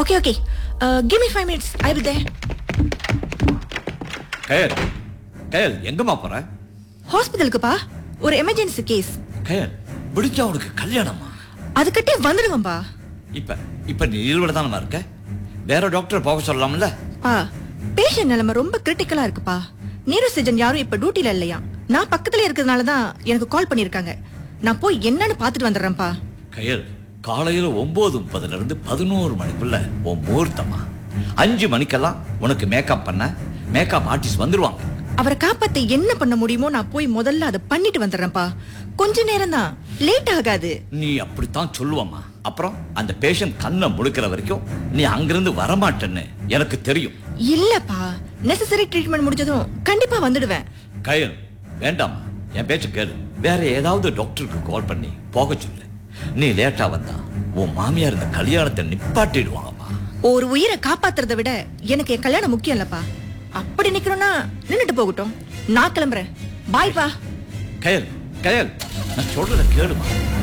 Okay, okay. Give me 5 minutes. I will there. கயல் கயல் எங்கம்மா போற? ஹாஸ்பிடலுக்குப்பா. ஒரு எமர்ஜென்சி கேஸ். கயல் விடிஞ்சா உனக்கு கல்யாணமா? அதுக்கிட்டே வந்துடுங்கப்பா. இப்ப நீ இருவட தானமா இருக்க? வேற டாக்டர் போக சொல்லலாம்ல? பா, பேஷண்ட் நிலைமை ரொம்ப கிரிட்டிக்கலா இருக்குப்பா. நீரோ சர்ஜன் யாரும் இப்ப டியூட்டில இல்லையா. நான் பக்கத்துல இருக்கிறதுனால தான் எனக்கு கால் பண்ணிருக்காங்க. நான் போய் என்னன்னு பாத்துட்டு வந்துடுறேன்ப்பா. கயல் காலையில 9:30 இருந்து 11 மணிக்குள்ள உன் முகூர்த்தமா. 5 மணிக்கெல்லாம் உனக்கு மேக்கப் பண்ண மேக்கப் ஆர்டிஸ்ட் வந்துருவாங்க. அவரை காப்பாத்த என்ன பண்ண முடியுமோ நான் போய் முதல்ல அதை பண்ணிட்டு வந்துடுறேன்ப்பா. கொஞ்ச நேரம் தான், லேட் ஆகாது. நீ அப்படித்தான் சொல்லுவம்மா. அப்புறம் அந்த பேஷண்ட் கண்ணை முழுக்கிற வரைக்கும் நீ அங்கிருந்து வரமாட்டேன்னு எனக்கு தெரியும். இல்லப்பா, நெசசரி ட்ரீட்மெண்ட் முடிஞ்சதும் கண்டிப்பா வந்துடுவேன். கயல் வேண்டாமா, என் பேச்சு கேளு. வேற ஏதாவது டாக்டருக்கு கால் பண்ணி போக சொல்லு. நீ லேட்டா வந்தா உன் மாமியார் இந்த கல்யாணத்தை நிப்பாட்டிடுவாங்கம்மா. ஒரு உயிரை காப்பாத்துறதை விட எனக்கு என் கல்யாணம் முக்கியம் இல்லப்பா. அப்படி நிக்கிறோம்னா நின்னுட்டு போகட்டும். நான் கிளம்புறேன். பாய்ப்பா. கயல் கயல் நான் சொல்றத கேளுமா.